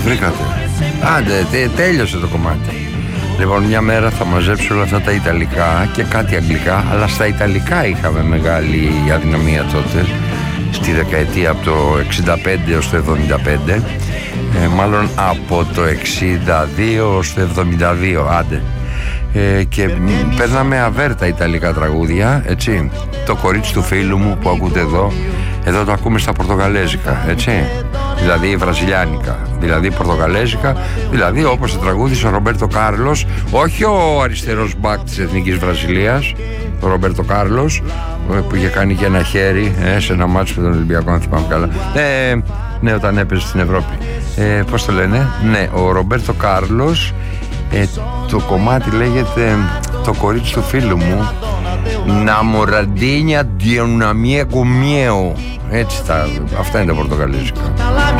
βρήκατε. Άντε, τέλειωσε το κομμάτι. Λοιπόν, μια μέρα θα μαζέψω όλα αυτά τα Ιταλικά και κάτι Αγγλικά, αλλά στα Ιταλικά είχαμε μεγάλη αδυναμία τότε, στη δεκαετία από το 65 έως το 75, μάλλον από το 62 έως το 72, άντε. Και παίρναμε αβέρτα Ιταλικά τραγούδια, έτσι. Το κορίτσι του φίλου μου που ακούτε εδώ το ακούμε στα πορτογαλέζικα, έτσι. Δηλαδή βραζιλιάνικα, δηλαδή πορτογαλέζικα, δηλαδή όπως το τραγούδισε ο Ρομπέρτο Κάρλος, όχι ο αριστερός μπακ της Εθνικής Βραζιλίας, ο Ρομπέρτο Κάρλος, που είχε κάνει και ένα χέρι σε ένα μάτσο με τον Ολυμπιακό, αν θυμάμαι καλά. Ναι, όταν έπαιζε στην Ευρώπη. Πώς το λένε, ναι, ο Ρομπέρτο Κάρλος. Το κομμάτι λέγεται το κορίτσι του φίλου μου, Ναμοραντίνια Διοναμία Κομιέου. Έτσι αυτά είναι τα πορτογαλέζικα.